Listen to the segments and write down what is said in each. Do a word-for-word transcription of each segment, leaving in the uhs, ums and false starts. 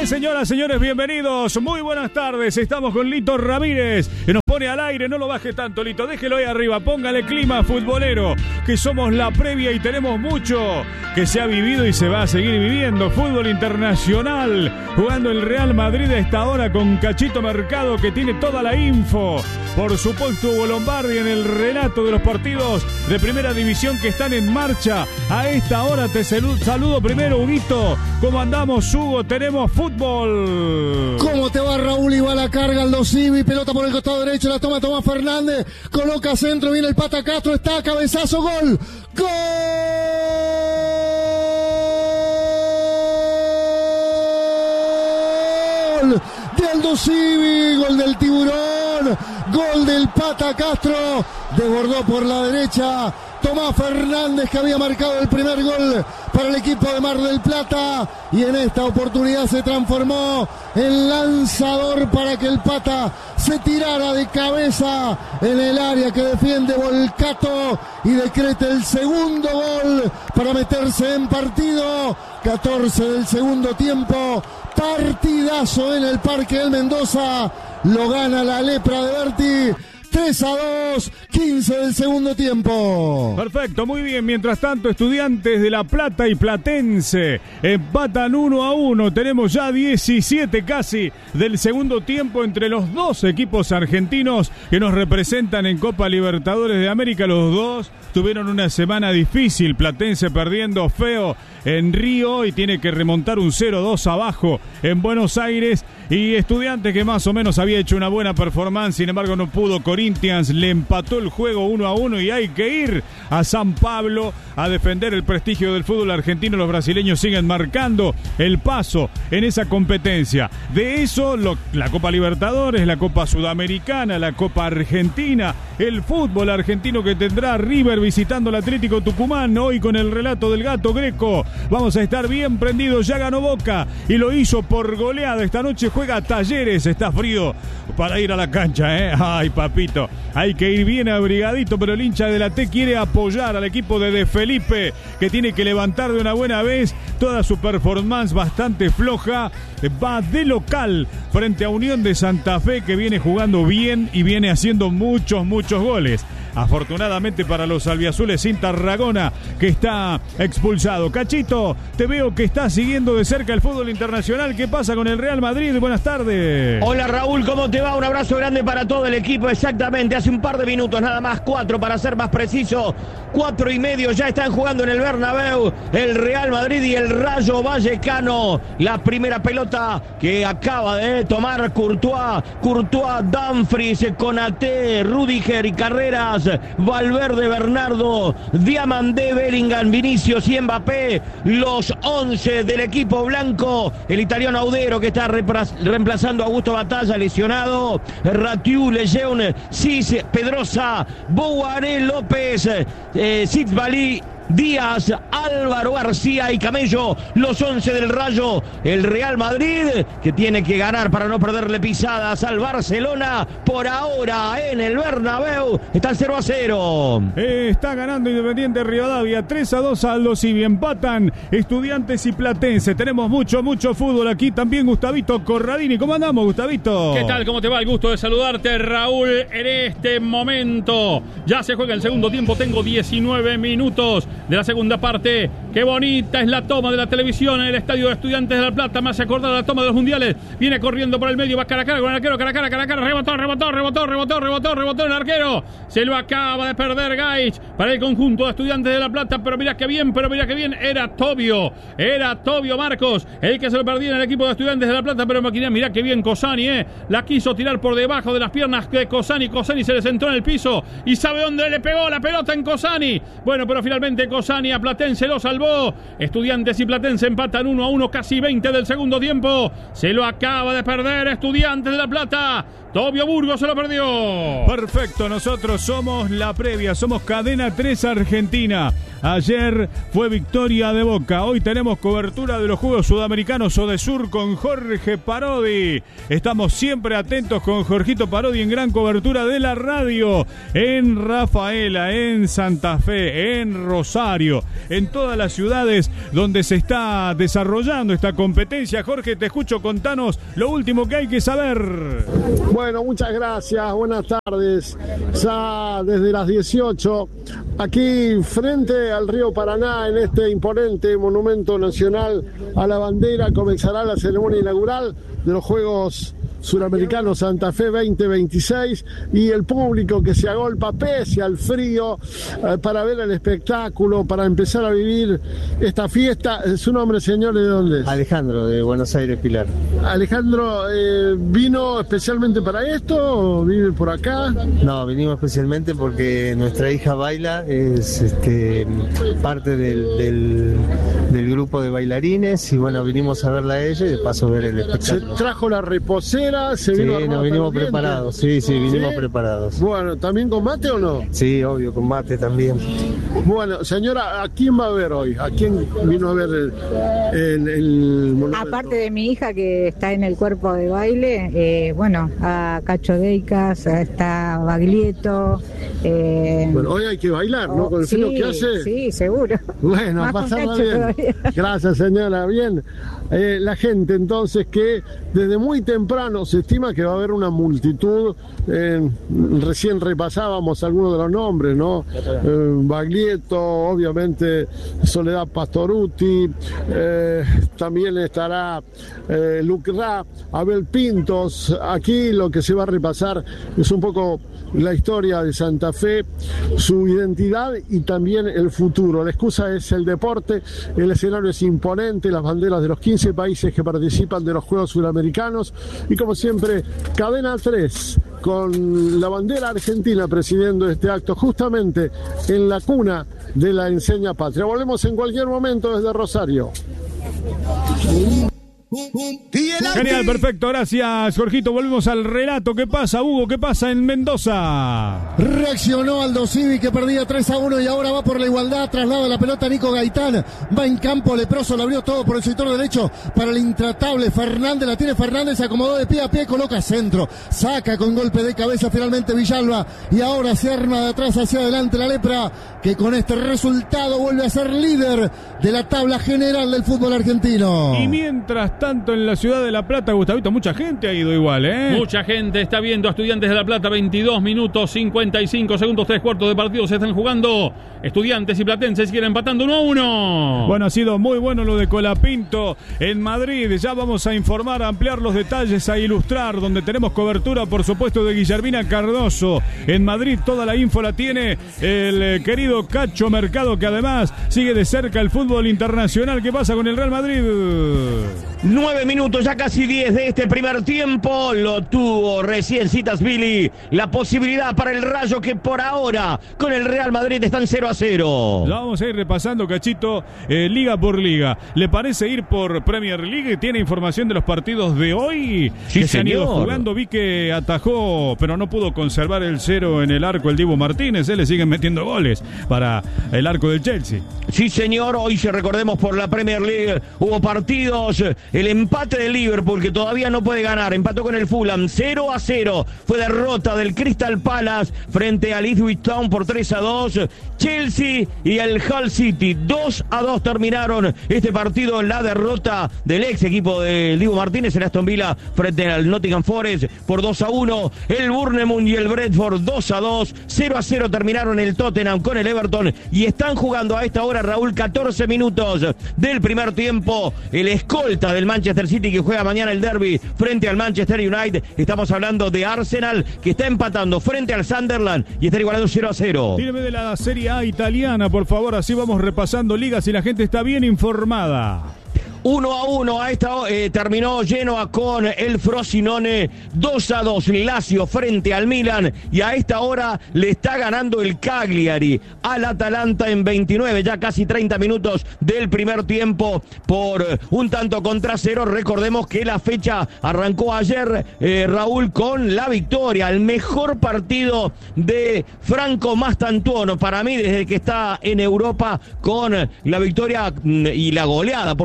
bien, señoras, señores, bienvenidos. Muy buenas tardes. Estamos con Lito Ramírez, que nos pone al aire. No lo baje tanto, Lito. Déjelo ahí arriba. Póngale clima futbolero, que somos la previa y tenemos mucho que se ha vivido y se va a seguir viviendo. Fútbol internacional, jugando el Real Madrid a esta hora con Cachito Mercado, que tiene toda la info. Por supuesto, Hugo Lombardi en el relato de los partidos de primera división que están en marcha. A esta hora te saludo primero, Huguito. ¿Cómo andamos, Hugo? Tenemos fútbol. ¿Cómo te va, Raúl? Y va la carga Aldo Civi, pelota por el costado derecho, la toma Tomás Fernández, coloca centro, viene el Pata Castro, está cabezazo, gol. ¡Gol! De Aldo Civi, gol del Tiburón, gol del Pata Castro, desbordó por la derecha Tomás Fernández, que había marcado el primer gol para el equipo de Mar del Plata, y en esta oportunidad se transformó en lanzador para que el Pata se tirara de cabeza en el área que defiende Volcato y decrete el segundo gol para meterse en partido. catorce del segundo tiempo, partidazo en el Parque del Mendoza, lo gana la Lepra de Berti. tres a dos, quince del segundo tiempo. Perfecto, muy bien. Mientras tanto, Estudiantes de La Plata y Platense empatan uno a uno. Tenemos ya diecisiete casi del segundo tiempo entre los dos equipos argentinos que nos representan en Copa Libertadores de América. Los dos tuvieron una semana difícil. Platense perdiendo feo en Río y tiene que remontar un cero dos abajo en Buenos Aires. Y Estudiantes, que más o menos había hecho una buena performance, sin embargo no pudo. Corinthians le empató el juego uno a uno y hay que ir a San Pablo a defender el prestigio del fútbol argentino. Los brasileños siguen marcando el paso en esa competencia. De eso, lo, la Copa Libertadores, la Copa Sudamericana, la Copa Argentina, el fútbol argentino que tendrá River visitando el Atlético Tucumán hoy con el relato del Gato Greco. Vamos a estar bien prendidos. Ya ganó Boca y lo hizo por goleada. Esta noche juega Talleres. Está frío para ir a la cancha, ¿eh? Ay, papito, hay que ir bien abrigadito, pero el hincha de la T quiere apoyar al equipo de De Felipe, que tiene que levantar de una buena vez. Toda su performance bastante floja, va de local frente a Unión de Santa Fe, que viene jugando bien y viene haciendo muchos, muchos goles. Afortunadamente para los albiazules, sin Tarragona, que está expulsado. Cachito, te veo que estás siguiendo de cerca el fútbol internacional. ¿Qué pasa con el Real Madrid? Buenas tardes. Hola, Raúl, ¿cómo te va? Un abrazo grande para todo el equipo. Exactamente, hace un par de minutos, nada más, cuatro para ser más preciso, cuatro y medio ya están jugando en el Bernabéu el Real Madrid y el Rayo Vallecano. La primera pelota que acaba de tomar Courtois, Courtois, Dumfries, Konaté, Rüdiger y Carreras, Valverde, Bernardo, Diamandé, Bellingham, Vinicius y Mbappé, los once del equipo blanco. El italiano Audero, que está reemplazando a Augusto Batalla, lesionado, Ratiu, Lejeune, Cis, Pedrosa, Bouaré, López, eh, Sidbali, Díaz, Álvaro García y Camello, los once del Rayo. El Real Madrid, que tiene que ganar para no perderle pisadas al Barcelona. Por ahora en el Bernabéu está el cero a cero. Eh, está ganando Independiente Rivadavia tres a dos a Aldo Civi. Empatan Estudiantes y Platense. Tenemos mucho, mucho fútbol aquí. También Gustavito Corradini. ¿Cómo andamos, Gustavito? ¿Qué tal? ¿Cómo te va? El gusto de saludarte, Raúl. En este momento ya se juega el segundo tiempo. Tengo diecinueve minutos de la segunda parte. Qué bonita es la toma de la televisión en el estadio de Estudiantes de La Plata. Me hace acordar la toma de los mundiales. Viene corriendo por el medio, va cara a cara con el arquero, cara a cara, cara a cara, rebotó, rebotó, rebotó, rebotó, rebotó, rebotó el arquero. Se lo acaba de perder Gaich para el conjunto de Estudiantes de La Plata, pero mirá que bien, pero mirá que bien. Era Tobio, era Tobio Marcos el que se lo perdía en el equipo de Estudiantes de La Plata, pero mirá que bien Cosani, eh. La quiso tirar por debajo de las piernas de Cosani. Cosani se le sentó en el piso y sabe dónde le pegó la pelota, en Cosani. Bueno, pero finalmente Cosani a Platense lo salvó. Estudiantes y Platense empatan uno a uno, casi veinte del segundo tiempo. Se lo acaba de perder Estudiantes de La Plata. Tobio Burgos se lo perdió. Perfecto, nosotros somos la previa, somos Cadena tres Argentina. Ayer fue victoria de Boca, hoy tenemos cobertura de los Juegos Sudamericanos Odesur con Jorge Parodi. Estamos siempre atentos con Jorgito Parodi en gran cobertura de la radio, en Rafaela, en Santa Fe, en Rosario, en toda la las ciudades donde se está desarrollando esta competencia. Jorge, te escucho, contanos lo último que hay que saber. Bueno, muchas gracias, buenas tardes. Ya desde las dieciocho, aquí frente al río Paraná, en este imponente monumento nacional a la bandera, comenzará la ceremonia inaugural de los Juegos Suramericanos Santa Fe veinte veintiséis, y el público que se agolpa pese al frío eh, para ver el espectáculo, para empezar a vivir esta fiesta. ¿Su nombre, señor, de dónde es? Alejandro, de Buenos Aires, Pilar. Alejandro, eh, ¿vino especialmente para esto o vive por acá? No, vinimos especialmente porque nuestra hija baila, es este, parte del, del, del grupo de bailarines, y bueno, vinimos a verla a ella y de paso ver el espectáculo. ¿Se trajo la reposera? ¿Se vino sí, nos vinimos preparados, sí, sí, vinimos ¿Sí? preparados. Bueno, ¿también con mate o no? Sí, obvio, con mate también. Bueno, señora, ¿a quién va a ver hoy? ¿A quién vino a ver el, el, el monumento? Aparte de mi hija que está en el cuerpo de baile, eh, bueno, a Cacho Deicas, está Baglietto. Eh, bueno, hoy hay que bailar, ¿no? Con el sí, frío que hace. Sí, seguro. Bueno, Más pasarla con Cacho bien. todavía. Gracias, señora. Bien. Eh, la gente, entonces, que desde muy temprano se estima que va a haber una multitud. Eh, recién repasábamos algunos de los nombres, ¿no? Eh, Baglietto, obviamente Soledad Pastorutti, eh, también estará eh, Lucra, Abel Pintos. Aquí lo que se va a repasar es un poco la historia de Santa Fe, su identidad y también el futuro. La excusa es el deporte, el escenario es imponente, las banderas de los quince países que participan de los Juegos Suramericanos, y como siempre, Cadena tres con la bandera argentina presidiendo este acto justamente en la cuna de la enseña patria. Volvemos en cualquier momento desde Rosario. Genial, perfecto, gracias, Jorgito. Volvemos al relato. ¿Qué pasa, Hugo? ¿Qué pasa en Mendoza? Reaccionó Aldo Civi, que perdía tres a uno y ahora va por la igualdad. Traslada la pelota Nico Gaitán. Va en campo Leproso, lo abrió todo por el sector derecho para el intratable Fernández. La tiene Fernández, se acomodó de pie a pie, coloca centro. Saca con golpe de cabeza finalmente Villalba. Y ahora se arma de atrás hacia adelante la Lepra, que con este resultado vuelve a ser líder de la tabla general del fútbol argentino. Y mientras tanto en la ciudad de La Plata, Gustavito, mucha gente ha ido igual, ¿eh? Mucha gente está viendo a Estudiantes de La Plata. Veintidós minutos cincuenta y cinco segundos, tres cuartos de partido se están jugando. Estudiantes y Platense siguen empatando uno a uno. Bueno, ha sido muy bueno lo de Colapinto en Madrid. Ya vamos a informar, a ampliar los detalles, a ilustrar, donde tenemos cobertura, por supuesto, de Guillermina Cardoso. En Madrid toda la info la tiene el eh, querido Cacho Mercado, que además sigue de cerca el fútbol internacional. ¿Qué pasa con el Real Madrid? Nueve minutos, ya casi diez de este primer tiempo. Lo tuvo recién Citasvili. La posibilidad para el Rayo, que por ahora con el Real Madrid están cero a cero. Ya vamos a ir repasando, Cachito, eh, liga por liga. ¿Le parece ir por Premier League? ¿Tiene información de los partidos de hoy? Sí, que se han ido señor. jugando. Vi que atajó, pero no pudo conservar el cero en el arco el Dibu Martínez. Él le siguen metiendo goles para el arco del Chelsea. Sí, señor, hoy, si recordemos, por la Premier League hubo partidos. El empate del Liverpool, que todavía no puede ganar, empató con el Fulham cero a cero. Fue derrota del Crystal Palace frente al Ipswich Town por tres a dos. Chelsea y el Hull City dos a dos terminaron este partido en la derrota del ex equipo de Dibu Martínez, el Aston Villa frente al Nottingham Forest por dos a uno. El Bournemouth y el Brentford dos a dos. cero a cero terminaron el Tottenham con el Everton, y están jugando a esta hora, Raúl, catorce minutos del primer tiempo. El escolta del Manchester City, que juega mañana el derbi frente al Manchester United. Estamos hablando de Arsenal, que está empatando frente al Sunderland y está igualando cero a cero. Tíreme de la Serie A italiana, por favor, así vamos repasando ligas y la gente está bien informada. uno a uno a esta eh, terminó Genoa con el Frosinone. dos a dos Lazio frente al Milan, y a esta hora le está ganando el Cagliari al Atalanta en veintinueve, ya casi treinta minutos del primer tiempo, por un tanto contra cero. Recordemos que la fecha arrancó ayer, eh, Raúl, con la victoria, el mejor partido de Franco Mastantuono para mí desde que está en Europa, con la victoria y la goleada, por supuesto,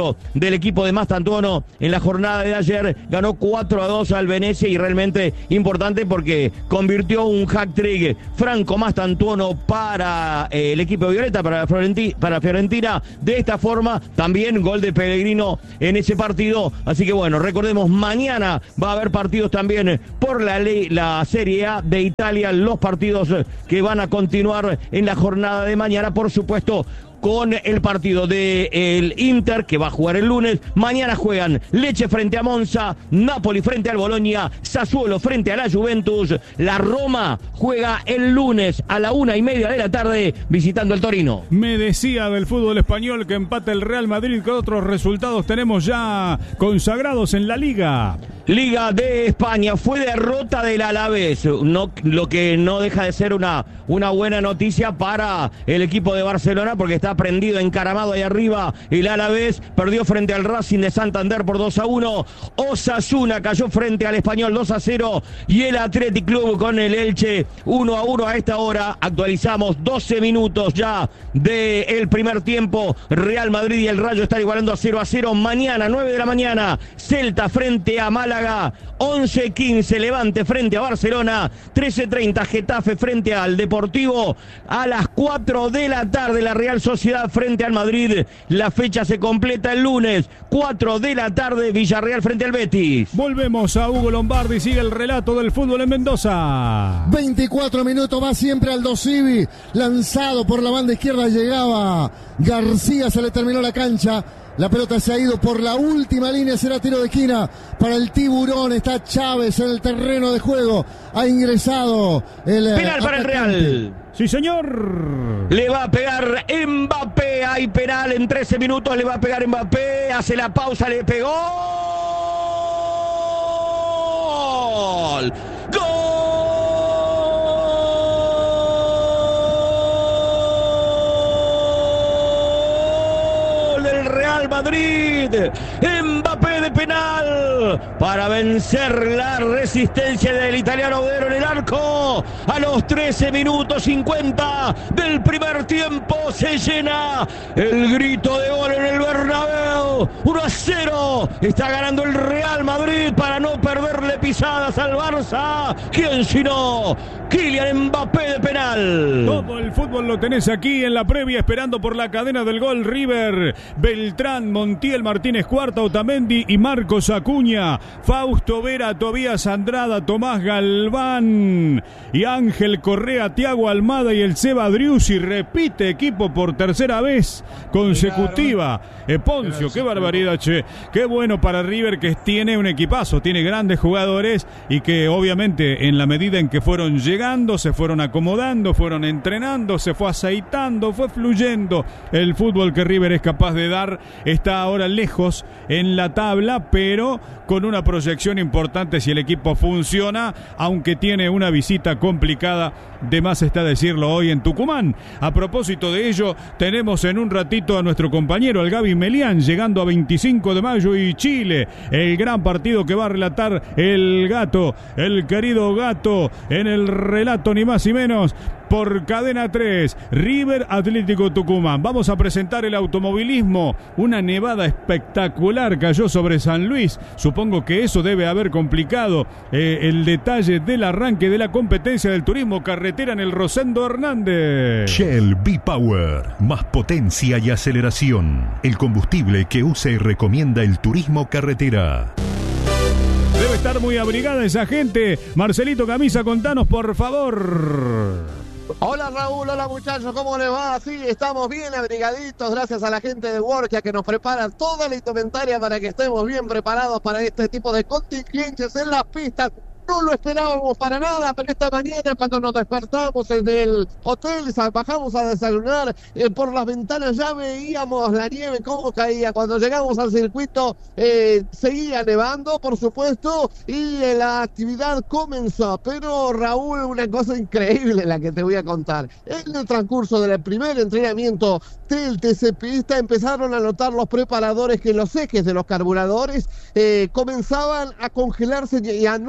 supuesto, del equipo de Mastantuono en la jornada de ayer. Ganó cuatro a dos al Venecia y realmente importante porque convirtió un hat-trick Franco Mastantuono para eh, el equipo violeta, para, Fiorenti, para Fiorentina. De esta forma, también gol de Pellegrino en ese partido. Así que bueno, recordemos, mañana va a haber partidos también por la, ley, la Serie A de Italia, los partidos que van a continuar en la jornada de mañana, por supuesto, con el partido del Inter, que va a jugar el lunes. Mañana juegan Lecce frente a Monza, Napoli frente al Bologna, Sassuolo frente a la Juventus. La Roma juega el lunes a la una y media de la tarde visitando el Torino. Me decía del fútbol español que empata el Real Madrid. ¿Qué otros resultados tenemos ya consagrados en la Liga? Liga de España, fue derrota del Alavés, no, lo que no deja de ser una, una buena noticia para el equipo de Barcelona, porque está prendido, encaramado ahí arriba. El Alavés perdió frente al Racing de Santander por dos a uno. Osasuna cayó frente al Español dos a cero. Y el Athletic Club con el Elche uno a uno a esta hora. Actualizamos doce minutos ya del primer tiempo. Real Madrid y el Rayo están igualando a cero a cero. Mañana, nueve de la mañana, Celta frente a Málaga. once quince Levante frente a Barcelona, trece treinta Getafe frente al Deportivo, a las cuatro de la tarde la Real Sociedad frente al Madrid. La fecha se completa el lunes, cuatro de la tarde, Villarreal frente al Betis. Volvemos a Hugo Lombardi, sigue el relato del fútbol en Mendoza. veinticuatro minutos, va siempre Aldo Civi, lanzado por la banda izquierda, llegaba García, se le terminó la cancha. La pelota se ha ido por la última línea, será tiro de esquina para el Tiburón. Está Chávez en el terreno de juego. Ha ingresado el penal para el Real. Sí, señor. Le va a pegar Mbappé. Hay penal en trece minutos. Le va a pegar Mbappé. Hace la pausa, le pegó. ¡Gol! ¡Gol! Real Madrid, Mbappé de penal para vencer la resistencia del italiano Odero en el arco. A los trece minutos cincuenta del primer tiempo se llena el grito de gol en el Bernabéu. uno a cero está ganando el Real Madrid para no perderle pisadas al Barça. ¿Quién sino? Kylian Mbappé de penal. Todo el fútbol lo tenés aquí en la previa, esperando por la cadena del gol. River, Beltrán, Montiel, Martínez Cuarta, Otamendi y Marcos Acuña, Fausto Vera, Tobías Andrada, Tomás Galván y Ángel Correa, Tiago Almada y el Seba Driussi. Repite equipo por tercera vez consecutiva. Eh, Poncio, qué barbaridad, che. Qué bueno para River, que tiene un equipazo, tiene grandes jugadores y que obviamente en la medida en que fueron llegando, se fueron acomodando, fueron entrenando, se fue aceitando, fue fluyendo. El fútbol que River es capaz de dar está ahora lejos en la tabla, pero con una proyección importante si el equipo funciona, aunque tiene una visita complicada, de más está decirlo, hoy en Tucumán. A propósito de ello, tenemos en un ratito a nuestro compañero, el Gaby Melián, llegando a veinticinco de mayo y Chile, el gran partido que va a relatar el Gato, el querido Gato, en el relato ni más ni menos por Cadena tres, River Atlético Tucumán. Vamos a presentar el automovilismo. Una nevada espectacular cayó sobre San Luis. Supongo que eso debe haber complicado eh, el detalle del arranque de la competencia del turismo carretera en el Rosendo Hernández. Shell V-Power, más potencia y aceleración. El combustible que usa y recomienda el turismo carretera. Debe estar muy abrigada esa gente. Marcelito Camisa, contanos por favor. Hola Raúl, hola muchachos, ¿cómo les va? Sí, estamos bien abrigaditos gracias a la gente de Workia que nos prepara toda la indumentaria para que estemos bien preparados para este tipo de contingencias en las pistas. No lo esperábamos para nada, pero esta mañana cuando nos despertamos en el hotel, bajamos a desayunar, eh, por las ventanas ya veíamos la nieve cómo caía. Cuando llegamos al circuito eh, seguía nevando, por supuesto, y eh, la actividad comenzó. Pero Raúl, una cosa increíble la que te voy a contar. En el transcurso del primer entrenamiento del T C Pista empezaron a notar los preparadores que los ejes de los carburadores eh, comenzaban a congelarse y a no respirar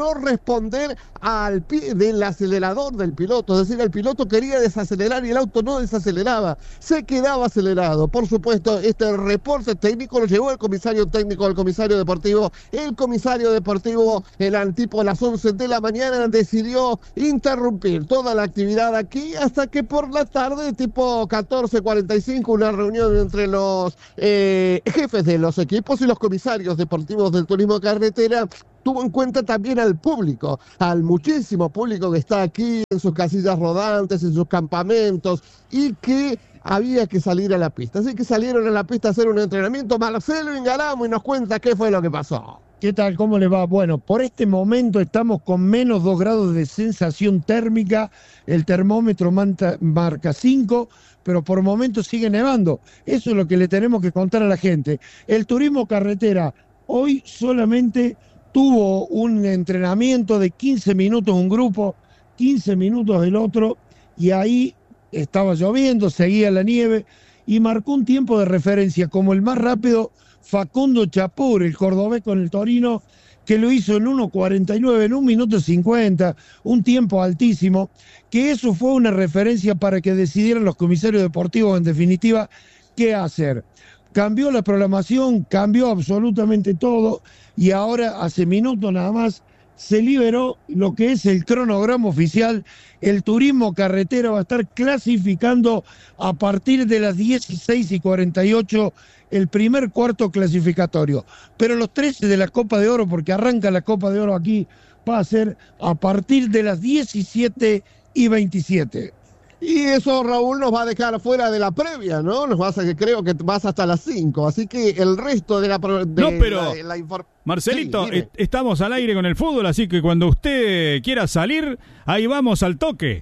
responder al pie del acelerador del piloto, es decir, el piloto quería desacelerar y el auto no desaceleraba, se quedaba acelerado. Por supuesto, este reporte técnico lo llevó el comisario técnico, el comisario deportivo. El comisario deportivo, eran tipo a las once de la mañana, decidió interrumpir toda la actividad aquí hasta que por la tarde, tipo catorce cuarenta y cinco, una reunión entre los eh, jefes de los equipos y los comisarios deportivos del turismo carretera tuvo en cuenta también al público, al muchísimo público que está aquí en sus casillas rodantes, en sus campamentos, y que había que salir a la pista. Así que salieron a la pista a hacer un entrenamiento. Marcelo Ingaramo y nos cuenta qué fue lo que pasó. ¿Qué tal? ¿Cómo le va? Bueno, por este momento estamos con menos dos grados de sensación térmica, el termómetro manta, marca cinco, pero por momentos sigue nevando. Eso es lo que le tenemos que contar a la gente. El turismo carretera hoy solamente tuvo un entrenamiento de quince minutos un grupo, quince minutos el otro, y ahí estaba lloviendo, seguía la nieve, y marcó un tiempo de referencia como el más rápido Facundo Chapur, el cordobés con el Torino, que lo hizo en uno cuarenta y nueve, en un minuto cincuenta, un tiempo altísimo, que eso fue una referencia para que decidieran los comisarios deportivos, en definitiva, qué hacer. Cambió la programación, cambió absolutamente todo, y ahora, hace minutos nada más, se liberó lo que es el cronograma oficial. El turismo carretera va a estar clasificando a partir de las dieciséis y cuarenta y ocho el primer cuarto clasificatorio. Pero los trece de la Copa de Oro, porque arranca la Copa de Oro aquí, va a ser a partir de las diecisiete y veintisiete. Y eso, Raúl, nos va a dejar fuera de la previa, ¿no? Nos vas a, que creo que vas hasta las cinco, así que el resto de la... De no, pero, la, la inform... Marcelito, sí, est- estamos al aire con el fútbol, así que cuando usted quiera salir, ahí vamos al toque.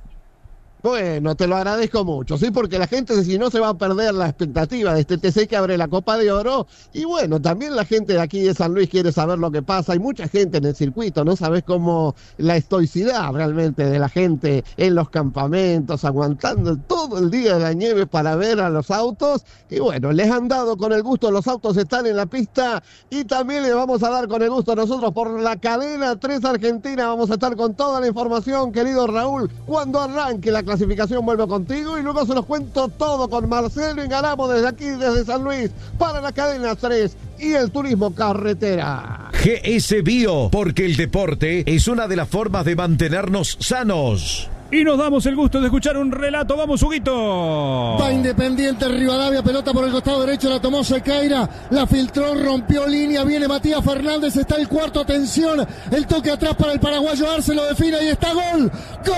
Bueno, te lo agradezco mucho, sí, porque la gente, si no, se va a perder la expectativa de este T C que abre la Copa de Oro. Y bueno, también la gente de aquí de San Luis quiere saber lo que pasa. Hay mucha gente en el circuito, ¿no? Sabes cómo la estoicidad realmente de la gente en los campamentos, aguantando todo el día de la nieve para ver a los autos. Y bueno, les han dado con el gusto, los autos están en la pista y también les vamos a dar con el gusto nosotros por la cadena tres Argentina. Vamos a estar con toda la información, querido Raúl, cuando arranque la clasificación. Vuelvo contigo y luego se los cuento todo con Marcelo Ingaramo desde aquí, desde San Luis, para la cadena tres y el turismo carretera. G S Bio, porque el deporte es una de las formas de mantenernos sanos. Y nos damos el gusto de escuchar un relato. Vamos, Huguito. Va Independiente Rivadavia, pelota por el costado derecho, la tomó Sequeira, la filtró, rompió línea, viene Matías Fernández, está el cuarto, atención, el toque atrás para el paraguayo Arce, lo define y está gol. ¡Gol!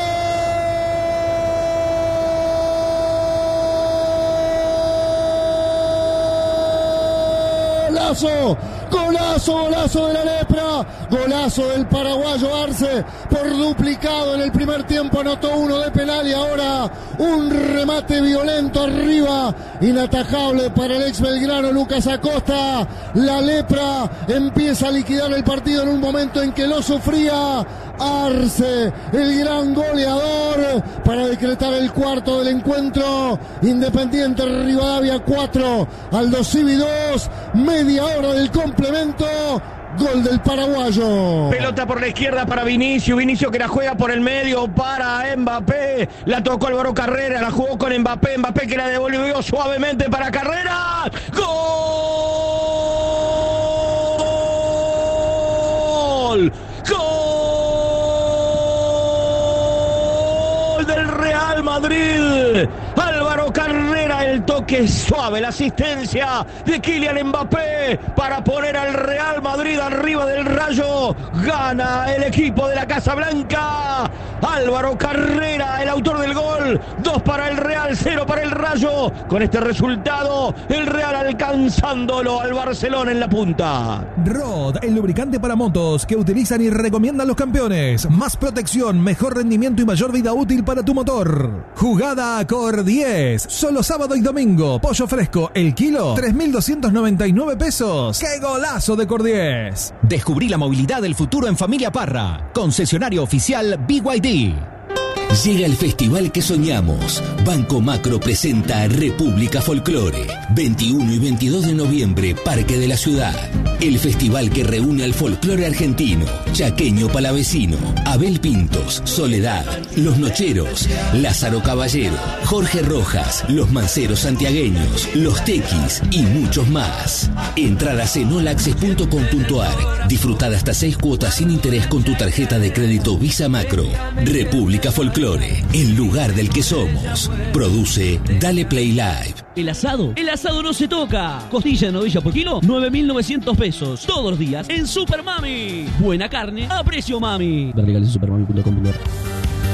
Golazo, golazo, golazo de la Lepra, golazo del paraguayo Arce, por duplicado en el primer tiempo, anotó uno de penal y ahora un remate violento arriba, inatajable para el ex Belgrano Lucas Acosta. La Lepra empieza a liquidar el partido en un momento en que lo sufría Arce, el gran goleador, para decretar el cuarto del encuentro. Independiente Rivadavia cuatro, Aldo Civi dos, media hora del complemento. Gol del paraguayo. Pelota por la izquierda para Vinicio. Vinicio que la juega por el medio para Mbappé. La tocó Álvaro Carrera. La jugó con Mbappé. Mbappé que la devolvió suavemente para Carrera. ¡Gol! ¡Gol del Real Madrid! Álvaro Carrera, el toque suave, la asistencia de Kylian Mbappé para poner al Real Madrid arriba del Rayo. Gana el equipo de la Casa Blanca. Álvaro Carrera, el autor del gol. Dos para el Real, cero para el Rayo. Con este resultado, el Real alcanzándolo al Barcelona en la punta. Rod, el lubricante para motos que utilizan y recomiendan los campeones. Más protección, mejor rendimiento y mayor vida útil para tu motor. Jugada Cor diez. Solo sábado y domingo. Pollo fresco, el kilo, tres mil doscientos noventa y nueve pesos. ¡Qué golazo de Cor diez! Descubrí la movilidad del futuro en Familia Parra. Concesionario oficial B Y D. Llega el festival que soñamos. Banco Macro presenta República Folklore. veintiuno y veintidós de noviembre, Parque de la Ciudad. el festival que reúne al folclore argentino, chaqueño palavecino, Abel Pintos, Soledad, Los Nocheros, Lázaro Caballero, Jorge Rojas, Los Manceros Santiagueños, Los Tequis y muchos más. Entradas en olaxes punto com punto ar. Disfrutar hasta seis cuotas sin interés con tu tarjeta de crédito Visa Macro. República Folclore, el lugar del que somos. Produce Dale Play Live. El asado, el asado no se toca. Costilla de novilla por kilo, nueve mil novecientos pesos. Todos los días en Super Mami. Buena carne a precio mami. Ver legales en supermami punto com punto ar.